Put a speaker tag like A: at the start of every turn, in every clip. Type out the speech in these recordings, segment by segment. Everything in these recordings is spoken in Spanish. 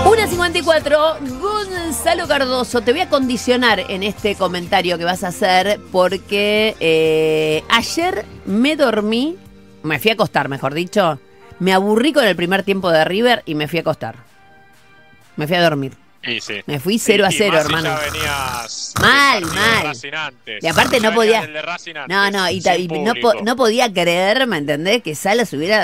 A: 1:54, Gonzalo Cardoso, te voy a condicionar en este comentario que vas a hacer porque ayer me dormí, me fui a acostar, mejor dicho, me aburrí con el primer tiempo de River y me fui a acostar. Me fui a dormir.
B: Sí.
A: Me fui 0-0, hermano.
B: Ya venías
A: mal. Y aparte no podía. No podía creer, ¿me entendés? Que Salas hubiera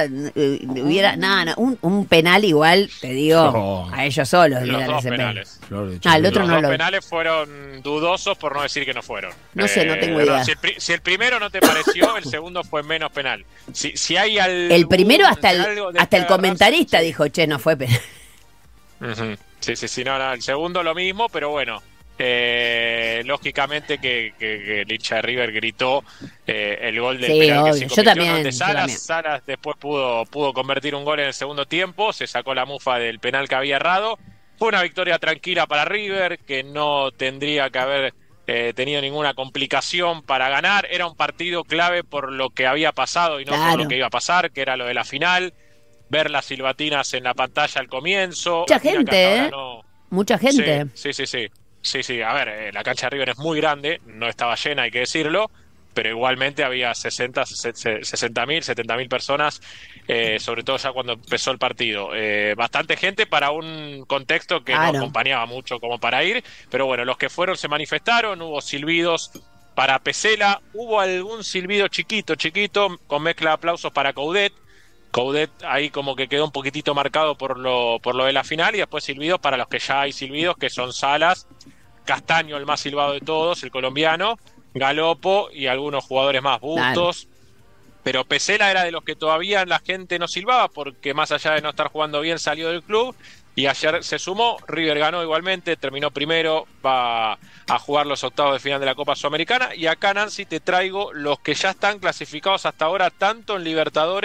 A: un penal igual, te digo, a ellos solos.
B: Los dos penales.
A: El otro no lo.
B: Los penales fueron dudosos, por no decir que no fueron.
A: No sé, no tengo idea.
B: Si el primero no te pareció, el segundo fue menos penal. Si hay
A: el primero hasta el comentarista dijo, che, no fue penal.
B: Uh-huh. Sí, no, el segundo lo mismo, pero bueno, lógicamente que el hincha de River gritó el gol del penal que se convirtió ante Salas. Salas después pudo convertir un gol en el segundo tiempo, se sacó la mufa del penal que había errado. Fue una victoria tranquila para River, que no tendría que haber tenido ninguna complicación para ganar. Era un partido clave por lo que había pasado y no por lo que iba a pasar, que era lo de la final. Ver las silbatinas en la pantalla al comienzo.
A: Mucha gente.
B: Sí. A ver, la cancha de River es muy grande, no estaba llena, hay que decirlo, pero igualmente había 60.000, 70.000 personas, sobre todo ya cuando empezó el partido. Bastante gente para un contexto que no acompañaba mucho como para ir, pero bueno, los que fueron se manifestaron, hubo silbidos para Pesela, hubo algún silbido chiquito, con mezcla de aplausos para Coudet ahí como que quedó un poquitito marcado por lo de la final, y después silbidos para los que ya hay silbidos, que son Salas, Castaño, el más silbado de todos, el colombiano, Galopo y algunos jugadores más, Bustos. Pero Pesela era de los que todavía la gente no silbaba, porque más allá de no estar jugando bien, salió del club, y ayer se sumó. River ganó igualmente, terminó primero, va a jugar los octavos de final de la Copa Sudamericana, y acá, Nancy, te traigo los que ya están clasificados hasta ahora, tanto en Libertadores